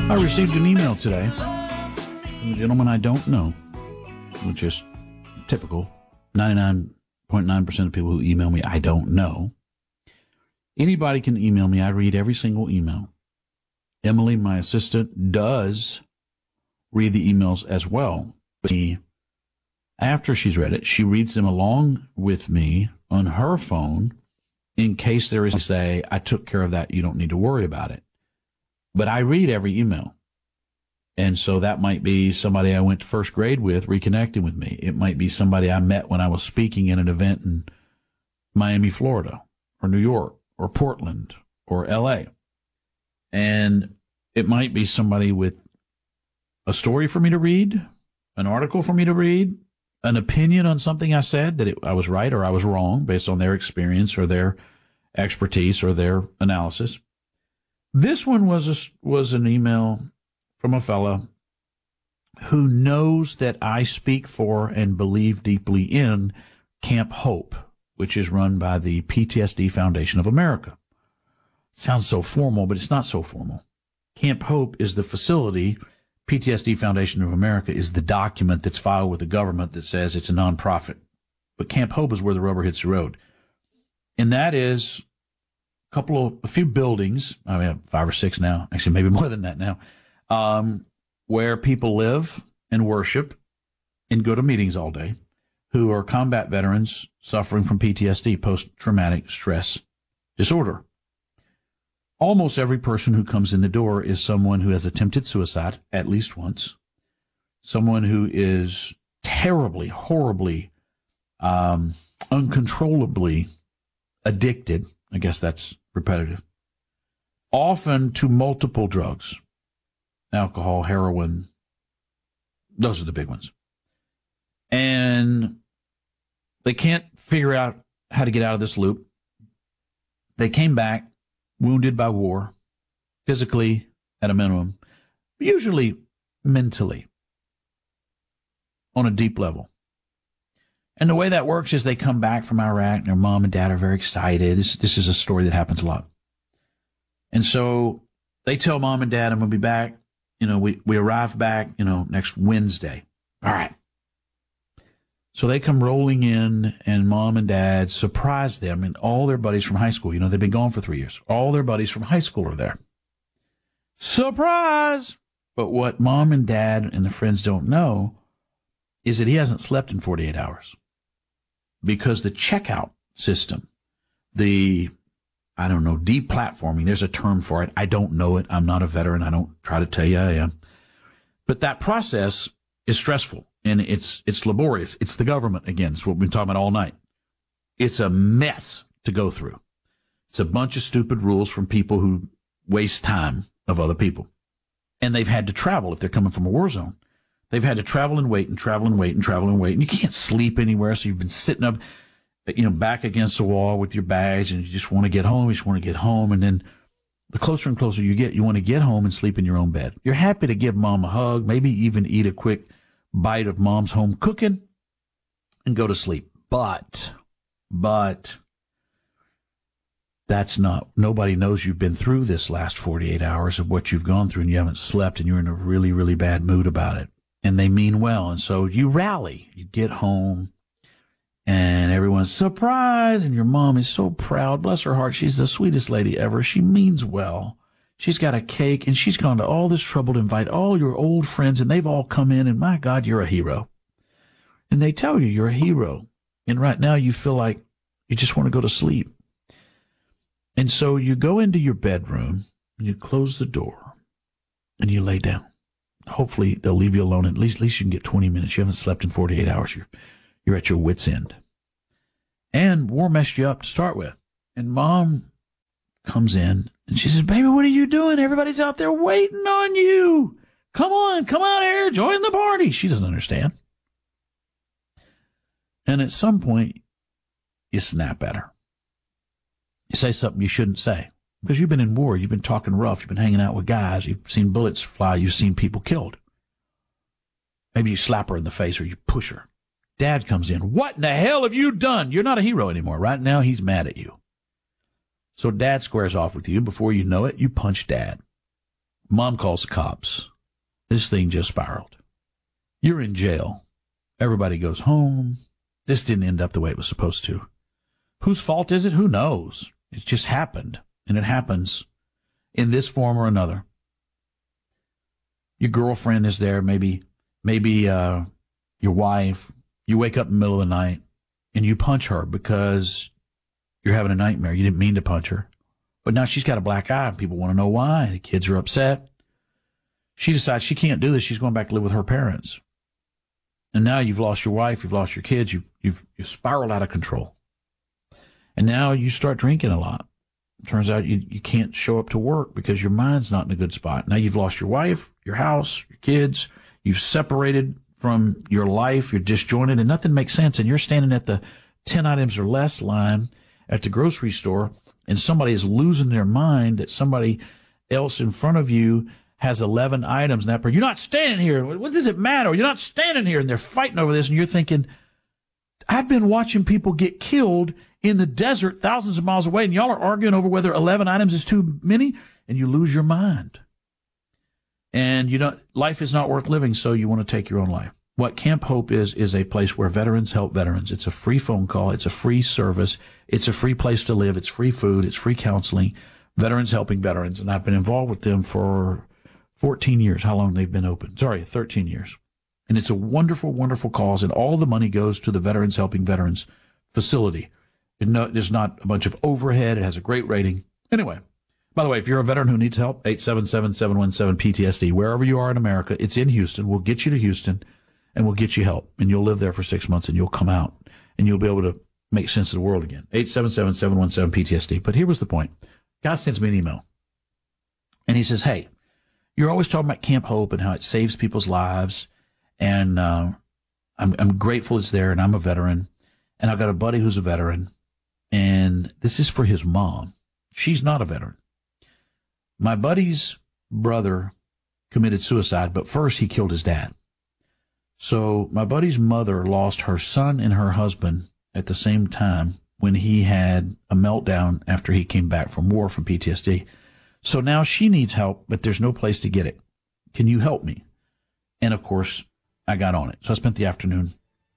I received an email today from a gentleman I don't know, which is typical. 99.9% of people who email me, I don't know. Anybody can email me. I read every single email. Emily, my assistant, does read the emails as well. But after she's read it, she reads them along with me on her phone in case there is to say, I took care of that, you don't need to worry about it. But I read every email. And so that might be somebody I went to first grade with reconnecting with me. It might be somebody I met when I was speaking in an event in Miami, Florida, or New York, or Portland, or L.A. And it might be somebody with a story for me to read, an article for me to read, an opinion on something I said, that I was right or I was wrong based on their experience or their expertise or their analysis. This one was an email from a fella who knows that I speak for and believe deeply in Camp Hope, which is run by the PTSD Foundation of America. Sounds so formal, but it's not so formal. Camp Hope is the facility. PTSD Foundation of America is the document that's filed with the government that says it's a nonprofit. But Camp Hope is where the rubber hits the road. And that is a few buildings, I have 5 or 6 now, actually maybe more than that now, where people live and worship and go to meetings all day, who are combat veterans suffering from PTSD, post-traumatic stress disorder. Almost every person who comes in the door is someone who has attempted suicide at least once, someone who is terribly, horribly, uncontrollably addicted. I guess that's repetitive. Often to multiple drugs, alcohol, heroin. Those are the big ones. And they can't figure out how to get out of this loop. They came back wounded by war, physically at a minimum, usually mentally on a deep level. And the way that works is they come back from Iraq and their mom and dad are very excited. This is a story that happens a lot. And so they tell mom and dad, I'm going to be back. We arrive back, next Wednesday. All right. So they come rolling in and mom and dad surprise them and all their buddies from high school. They've been gone for 3 years. All their buddies from high school are there. Surprise! But what mom and dad and the friends don't know is that he hasn't slept in 48 hours. Because the checkout system, deplatforming, there's a term for it. I don't know it. I'm not a veteran. I don't try to tell you I am. But that process is stressful and it's laborious. It's the government again. It's what we've been talking about all night. It's a mess to go through. It's a bunch of stupid rules from people who waste time of other people. And they've had to travel if they're coming from a war zone. They've had to travel and wait and travel and wait and travel and wait. And you can't sleep anywhere. So you've been sitting up, back against the wall with your bags and you just want to get home. You just want to get home. And then the closer and closer you get, you want to get home and sleep in your own bed. You're happy to give mom a hug, maybe even eat a quick bite of mom's home cooking and go to sleep. But nobody knows you've been through this last 48 hours of what you've gone through and you haven't slept and you're in a really, really bad mood about it. And they mean well. And so you rally, you get home and everyone's surprised and your mom is so proud. Bless her heart. She's the sweetest lady ever. She means well. She's got a cake and she's gone to all this trouble to invite all your old friends and they've all come in and my God, you're a hero. And they tell you you're a hero. And right now you feel like you just want to go to sleep. And so you go into your bedroom and you close the door and you lay down. Hopefully they'll leave you alone. At least you can get 20 minutes. You haven't slept in 48 hours. You're at your wit's end. And war messed you up to start with. And mom comes in and she says, baby, what are you doing? Everybody's out there waiting on you. Come on, come out here, join the party. She doesn't understand. And at some point, you snap at her. You say something you shouldn't say. Because you've been in war, you've been talking rough, you've been hanging out with guys, you've seen bullets fly, you've seen people killed. Maybe you slap her in the face or you push her. Dad comes in. What in the hell have you done? You're not a hero anymore. Right now, he's mad at you. So Dad squares off with you. Before you know it, you punch Dad. Mom calls the cops. This thing just spiraled. You're in jail. Everybody goes home. This didn't end up the way it was supposed to. Whose fault is it? Who knows? It just happened, and it happens in this form or another. Your girlfriend is there, maybe your wife. You wake up in the middle of the night, and you punch her because you're having a nightmare. You didn't mean to punch her. But now she's got a black eye, and people want to know why. The kids are upset. She decides she can't do this. She's going back to live with her parents. And now you've lost your wife, you've lost your kids, you've spiraled out of control. And now you start drinking a lot. It turns out you can't show up to work because your mind's not in a good spot. Now you've lost your wife, your house, your kids. You've separated from your life. You're disjointed, and nothing makes sense. And you're standing at the 10 items or less line at the grocery store, and somebody is losing their mind that somebody else in front of you has 11 items. And you're not standing here. What does it matter? You're not standing here. And they're fighting over this. And you're thinking, I've been watching people get killed in the desert thousands of miles away, and y'all are arguing over whether 11 items is too many, and you lose your mind. And life is not worth living, so you want to take your own life. What Camp Hope is a place where veterans help veterans. It's a free phone call. It's a free service. It's a free place to live. It's free food. It's free counseling. Veterans helping veterans. And I've been involved with them for 14 years, how long they've been open. 13 years. And it's a wonderful, wonderful cause, and all the money goes to the Veterans Helping Veterans facility. There's not a bunch of overhead. It has a great rating. Anyway, by the way, if you're a veteran who needs help, 877-717-PTSD. Wherever you are in America, it's in Houston. We'll get you to Houston, and we'll get you help. And you'll live there for 6 months, and you'll come out, and you'll be able to make sense of the world again. 877-717-PTSD. But here was the point. God sends me an email, and he says, hey, you're always talking about Camp Hope and how it saves people's lives, and I'm grateful it's there, and I'm a veteran, and I've got a buddy who's a veteran, and this is for his mom. She's not a veteran. My buddy's brother committed suicide, but first he killed his dad. So my buddy's mother lost her son and her husband at the same time when he had a meltdown after he came back from war from PTSD. So now she needs help, but there's no place to get it. Can you help me? And, of course, I got on it. So I spent the afternoon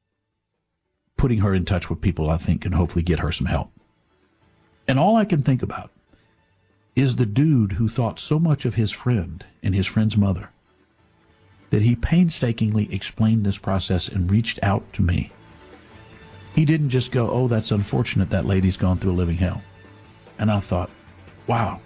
putting her in touch with people I think can hopefully get her some help. And all I can think about is the dude who thought so much of his friend and his friend's mother that he painstakingly explained this process and reached out to me. He didn't just go, oh, that's unfortunate that lady's gone through a living hell. And I thought, wow.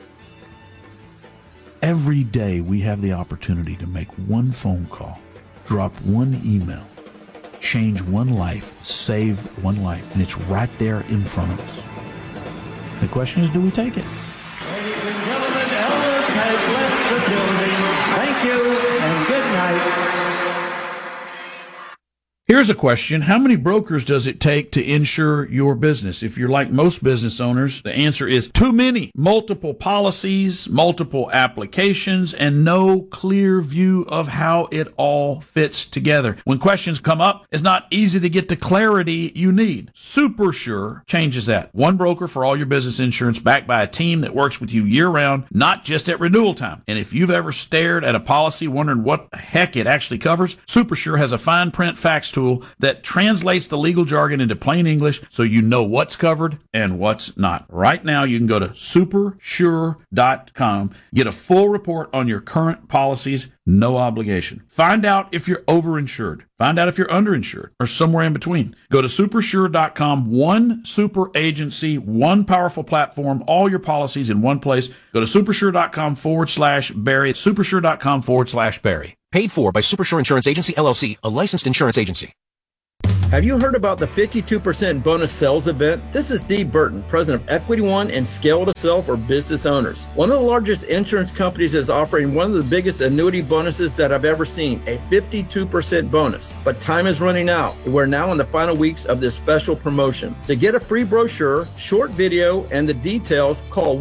Every day we have the opportunity to make one phone call, drop one email, change one life, save one life, and it's right there in front of us. The question is, do we take it? Ladies and gentlemen, Elvis has left the building. Thank you and good night. Here's a question. How many brokers does it take to insure your business? If you're like most business owners, the answer is too many. Multiple policies, multiple applications, and no clear view of how it all fits together. When questions come up, it's not easy to get the clarity you need. SuperSure changes that. One broker for all your business insurance, backed by a team that works with you year-round, not just at renewal time. And if you've ever stared at a policy wondering what the heck it actually covers, SuperSure has a fine print facts tool that translates the legal jargon into plain English so you know what's covered and what's not. Right now, you can go to supersure.com, get a full report on your current policies, no obligation. Find out if you're overinsured. Find out if you're underinsured or somewhere in between. Go to supersure.com, one super agency, one powerful platform, all your policies in one place. Go to supersure.com/Barry. Supersure.com/Barry. Paid for by Supersure Insurance Agency, LLC, a licensed insurance agency. Have you heard about the 52% bonus sales event? This is Dee Burton, president of Equity One and Scale to Sell for business owners. One of the largest insurance companies is offering one of the biggest annuity bonuses that I've ever seen, a 52% bonus. But time is running out. We're now in the final weeks of this special promotion. To get a free brochure, short video, and the details, call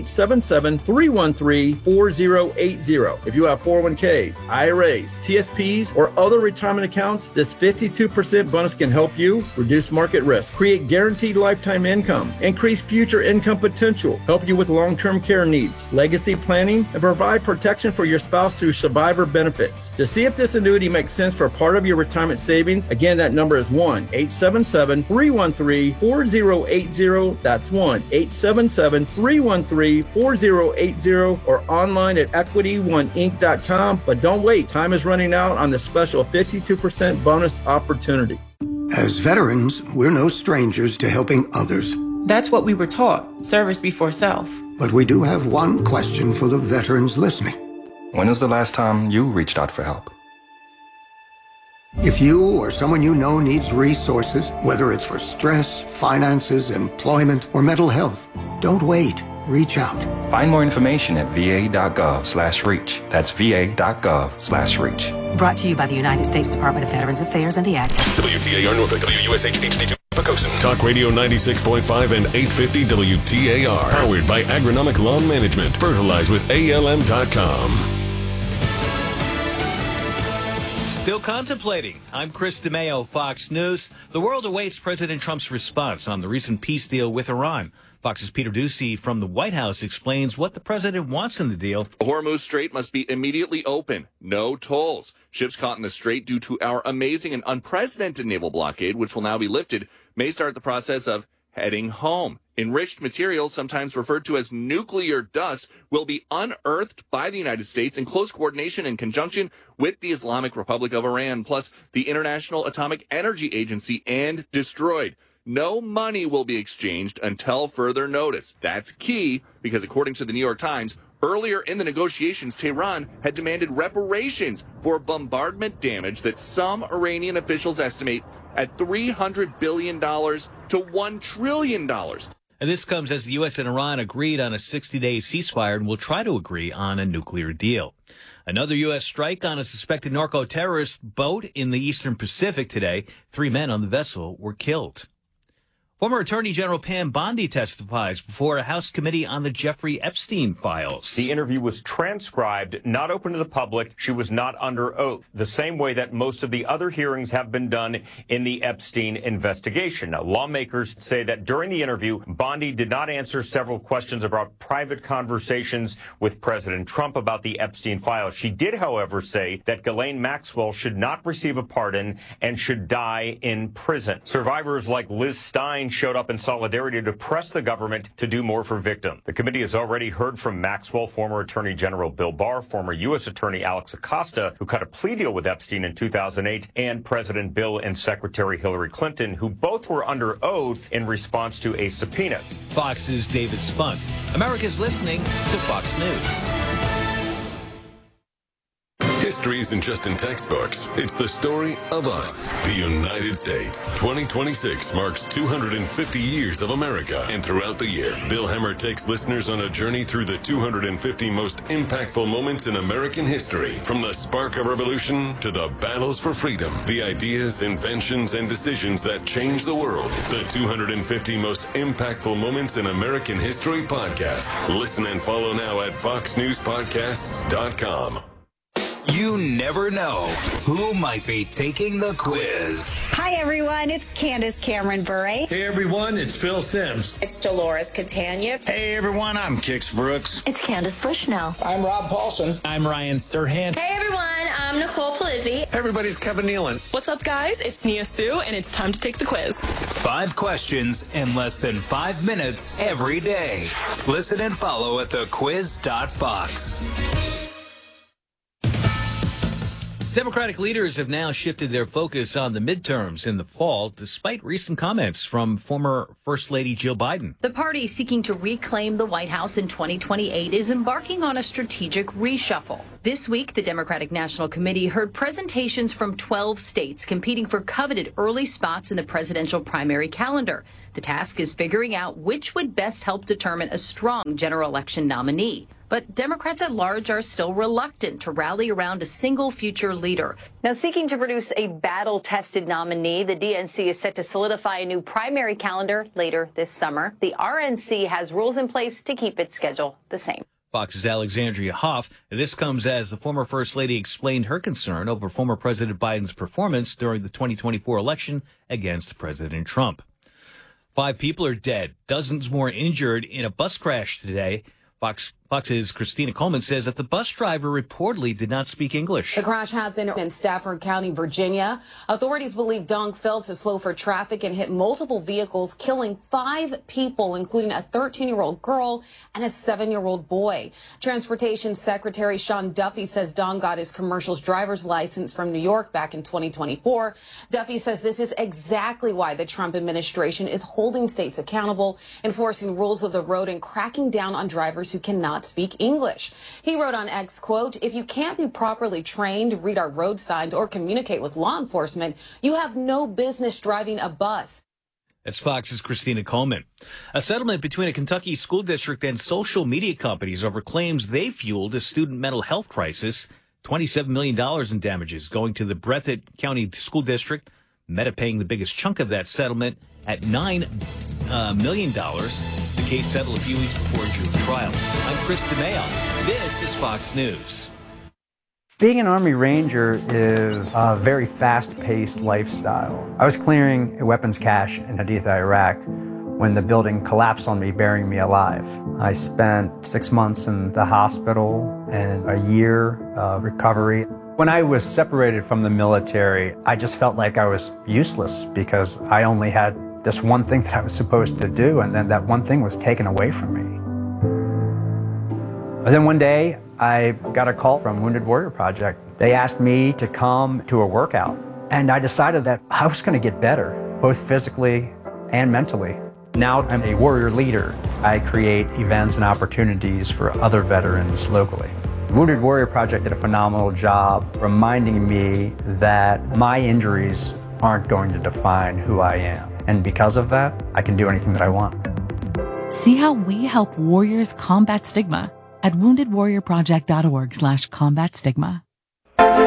1-877-313-4080. If you have 401ks, IRAs, TSPs, or other retirement accounts, this 52% bonus bonus can help you reduce market risk, create guaranteed lifetime income, increase future income potential, help you with long-term care needs, legacy planning, and provide protection for your spouse through survivor benefits. To see if this annuity makes sense for part of your retirement savings, again, that number is 1-877-313-4080. That's 1-877-313-4080 or online at EquityOneInc.com. But don't wait. Time is running out on the special 52% bonus opportunity. As veterans, we're no strangers to helping others. That's what we were taught, service before self. But we do have one question for the veterans listening. When was the last time you reached out for help? If you or someone you know needs resources, whether it's for stress, finances, employment, or mental health, don't wait. Reach out. Find more information at va.gov/reach. That's va.gov/reach. Brought to you by the United States Department of Veterans Affairs and the Act. WTAR Norfolk, WUSH HD2 Pocosin. Talk Radio 96.5 and 850 WTAR. Powered by Agronomic Lawn Management. Fertilize with ALM.com. Still contemplating. I'm Chris DeMeo, Fox News. The world awaits President Trump's response on the recent peace deal with Iran. Fox's Peter Doocy from the White House explains what the president wants in the deal. The Hormuz Strait must be immediately open. No tolls. Ships caught in the strait due to our amazing and unprecedented naval blockade, which will now be lifted, may start the process of heading home. Enriched material, sometimes referred to as nuclear dust, will be unearthed by the United States in close coordination and conjunction with the Islamic Republic of Iran, plus the International Atomic Energy Agency, and destroyed. No money will be exchanged until further notice. That's key because, according to the New York Times, earlier in the negotiations, Tehran had demanded reparations for bombardment damage that some Iranian officials estimate at $300 billion to $1 trillion. And this comes as the U.S. and Iran agreed on a 60-day ceasefire and will try to agree on a nuclear deal. Another U.S. strike on a suspected narco-terrorist boat in the Eastern Pacific today. 3 men on the vessel were killed. Former Attorney General Pam Bondi testifies before a House committee on the Jeffrey Epstein files. The interview was transcribed, not open to the public. She was not under oath, the same way that most of the other hearings have been done in the Epstein investigation. Now, lawmakers say that during the interview, Bondi did not answer several questions about private conversations with President Trump about the Epstein files. She did, however, say that Ghislaine Maxwell should not receive a pardon and should die in prison. Survivors like Liz Stein showed up in solidarity to press the government to do more for victims. The committee has already heard from Maxwell, former Attorney General Bill Barr, former U.S. Attorney Alex Acosta, who cut a plea deal with Epstein in 2008, and President Bill and Secretary Hillary Clinton, who both were under oath in response to a subpoena. Fox's David Spunt. America's listening to Fox News. History isn't just in textbooks. It's the story of us, the United States. 2026 marks 250 years of America. And throughout the year, Bill Hemmer takes listeners on a journey through the 250 most impactful moments in American history. From the spark of revolution to the battles for freedom, the ideas, inventions, and decisions that changed the world. The 250 most impactful moments in American history podcast. Listen and follow now at foxnewspodcasts.com. You never know who might be taking the quiz. Hi, everyone. It's Candace Cameron Bure. Hey, everyone. It's Phil Sims. It's Dolores Catania. Hey, everyone. I'm Kix Brooks. It's Candace Bushnell. I'm Rob Paulson. I'm Ryan Serhant. Hey, everyone. I'm Nicole Polizzi. Everybody's Kevin Nealon. What's up, guys? It's Nia Sue, and it's time to take the quiz. 5 questions in less than 5 minutes every day. Listen and follow at thequiz.fox. Democratic leaders have now shifted their focus on the midterms in the fall, despite recent comments from former First Lady Jill Biden. The party seeking to reclaim the White House in 2028 is embarking on a strategic reshuffle. This week, the Democratic National Committee heard presentations from 12 states competing for coveted early spots in the presidential primary calendar. The task is figuring out which would best help determine a strong general election nominee. But Democrats at large are still reluctant to rally around a single future leader. Now, seeking to produce a battle-tested nominee, the DNC is set to solidify a new primary calendar later this summer. The RNC has rules in place to keep its schedule the same. Fox's Alexandria Hoff. This comes as the former First Lady explained her concern over former President Biden's performance during the 2024 election against President Trump. 5 people are dead, dozens more injured in a bus crash today. Fox's Christina Coleman says that the bus driver reportedly did not speak English. The crash happened in Stafford County, Virginia. Authorities believe Dunk failed to slow for traffic and hit multiple vehicles, killing 5 people, including a 13-year-old girl and a 7-year-old boy. Transportation Secretary Sean Duffy says Dunk got his commercial driver's license from New York back in 2024. Duffy says this is exactly why the Trump administration is holding states accountable, enforcing rules of the road and cracking down on drivers who cannot speak English. He wrote on X, quote, "If you can't be properly trained, read our road signs, or communicate with law enforcement, you have no business driving a bus." That's Fox's Christina Coleman. A settlement between a Kentucky school district and social media companies over claims they fueled a student mental health crisis. $27 million in damages going to the Breathitt County School District. Meta paying the biggest chunk of that settlement at $9 million. The case settled a few weeks before June trial. I'm Chris DeMeo. This is Fox News. Being an Army Ranger is a very fast-paced lifestyle. I was clearing a weapons cache in Haditha, Iraq, when the building collapsed on me, burying me alive. I spent 6 months in the hospital and a year of recovery. When I was separated from the military, I just felt like I was useless because I only had this one thing that I was supposed to do, and then that one thing was taken away from me. And then one day, I got a call from Wounded Warrior Project. They asked me to come to a workout, and I decided that I was going to get better, both physically and mentally. Now I'm a warrior leader. I create events and opportunities for other veterans locally. Wounded Warrior Project did a phenomenal job reminding me that my injuries aren't going to define who I am. And because of that, I can do anything that I want. See how we help warriors combat stigma at woundedwarriorproject.org/combatstigma.